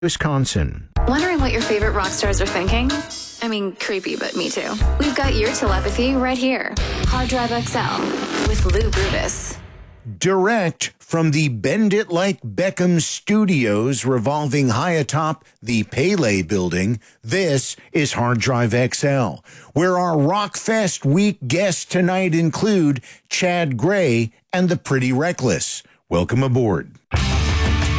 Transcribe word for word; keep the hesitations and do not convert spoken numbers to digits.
Wisconsin. Wondering what your favorite rock stars are thinking? I mean, creepy, but me too. We've got your telepathy right here. Hard Drive X L with Lou Brutus. Direct from the Bend It Like Beckham studios revolving high atop the Pele building, this is Hard Drive X L, where our Rockfest week guests tonight include Chad Gray and the Pretty Reckless. Welcome aboard.